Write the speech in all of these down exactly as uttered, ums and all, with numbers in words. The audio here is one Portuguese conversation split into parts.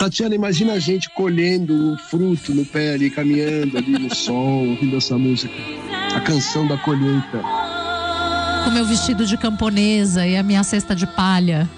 Tatiana, imagina a gente colhendo o fruto no pé ali, caminhando ali no sol, ouvindo essa música. A canção da colheita. Com meu vestido de camponesa e a minha cesta de palha.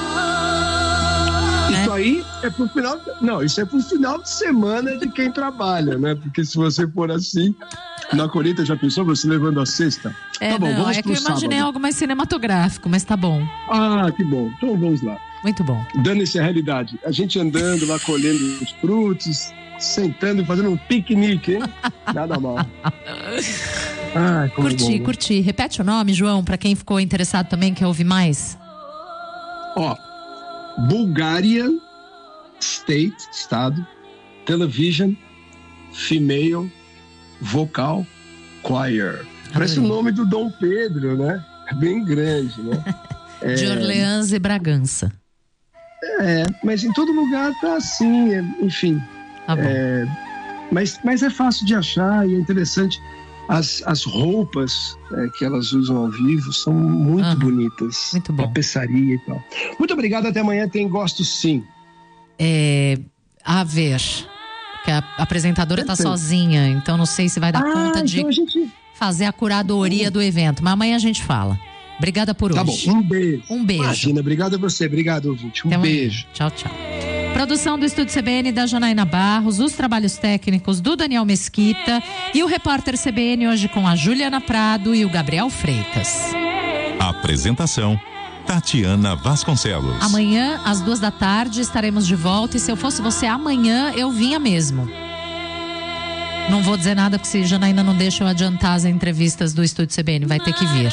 Isso né? aí é pro final... Não, isso é pro final de semana de quem trabalha, né? Porque se você for assim... Na colheita, já pensou você levando a cesta? É, tá bom, não, vamos é pro que eu imaginei sábado. algo mais cinematográfico, mas tá bom. Ah, que bom. Então vamos lá. Muito bom. Dando-se a realidade. A gente andando lá, colhendo os frutos, sentando e fazendo um piquenique, hein? Nada mal. Ah, como Curti, bom. curti. Repete o nome, João, pra quem ficou interessado também, quer ouvir mais. Ó, Bulgarian State, Estado, Television, Female, Vocal, Choir. Parece o nome do Dom Pedro, né? É bem grande, né? É, De Orleans e Bragança. É, mas em todo lugar tá assim, é, enfim. Tá bom. É, mas, mas é fácil de achar e é interessante. As, as roupas é, que elas usam ao vivo são muito Aham. bonitas. Muito bom. Tapeçaria e tal. Muito obrigado, até amanhã. Tem Gosto Sim. É, a ver, que a apresentadora tá Perfeito. sozinha, então não sei se vai dar Ah, conta de então a gente... fazer a curadoria do evento, mas amanhã a gente fala. Obrigada por Tá bom, hoje. um beijo. Um beijo. Imagina, obrigado a você, obrigado, ouvinte. Um Até amanhã. beijo. Tchau, tchau. Produção do Estúdio C B N da Janaína Barros, os trabalhos técnicos do Daniel Mesquita e o repórter C B N hoje com a Juliana Prado e o Gabriel Freitas. Apresentação: Tatiana Vasconcelos. Amanhã, às duas da tarde, estaremos de volta e se eu fosse você, amanhã eu vinha mesmo. Não vou dizer nada porque se Janaína não deixa eu adiantar as entrevistas do Estúdio C B N, vai ter que vir.